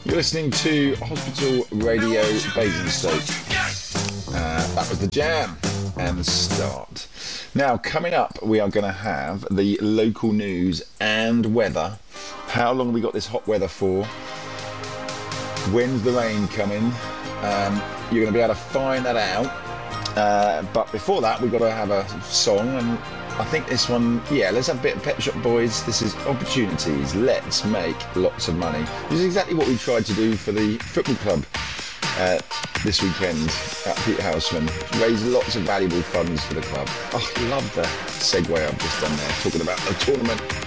You're listening to Hospital Radio Basingstoke. That was the Jam and the start. Now, coming up, we are going to have the local news and weather. How long have we got this hot weather for? When's the rain coming? You're going to be able to find that out. But before that, we've got to have a song, and I think this one, let's have a bit of Pet Shop Boys. This is Opportunities. Let's make lots of money. This is exactly what we tried to do for the football club this weekend at Peter Houseman. Raise lots of valuable funds for the club. Oh, I love the segue I've just done there, talking about the tournament.